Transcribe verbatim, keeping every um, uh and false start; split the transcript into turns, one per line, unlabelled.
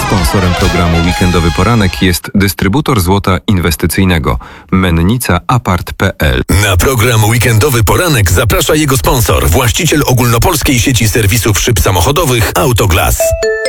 Sponsorem programu Weekendowy Poranek jest dystrybutor złota inwestycyjnego Mennica Apart kropka p l.
Na program Weekendowy Poranek zaprasza jego sponsor, właściciel ogólnopolskiej sieci serwisów szyb samochodowych Autoglas.